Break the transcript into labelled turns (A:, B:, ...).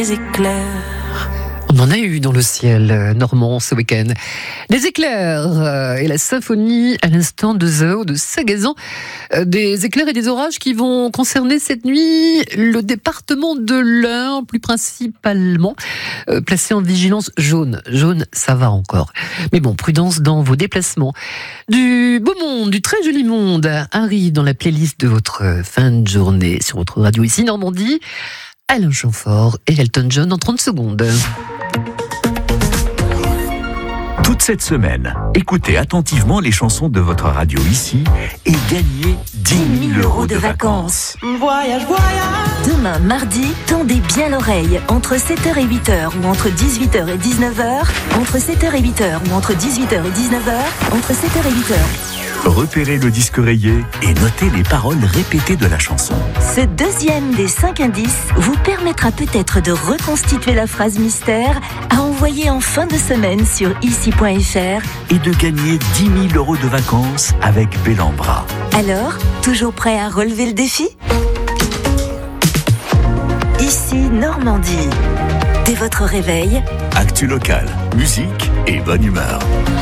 A: Les éclairs.
B: On en a eu dans le ciel normand ce week-end. Des éclairs et la symphonie à l'instant de Zao de Sagazan. Des éclairs et des orages qui vont concerner cette nuit le département de l'Eure, plus principalement, placé en vigilance jaune. Jaune, ça va encore. Mais bon, prudence dans vos déplacements. Du beau monde, du très joli monde arrive dans la playlist de votre fin de journée sur votre radio ici Normandie. Alain Chamfort et Elton John en 30 secondes.
C: Toute cette semaine, écoutez attentivement les chansons de votre radio ici et gagnez 10 000 € de vacances.
A: Voyage, voyage.
D: Demain, mardi, tendez bien l'oreille. Entre 7h et 8h ou entre 18h et 19h. Entre 7h et 8h ou entre 18h et 19h. Entre 7h et 8h.
C: Repérez le disque rayé et notez les paroles répétées de la chanson.
D: Ce deuxième des 5 indices vous permettra peut-être de reconstituer la phrase mystère à envoyer en fin de semaine sur ici.fr.
C: Et de gagner 10 000 € de vacances avec Bellambra.
D: Alors, toujours prêt à relever le défi ? Ici Normandie. Dès votre réveil,
C: Actu local, musique et bonne humeur.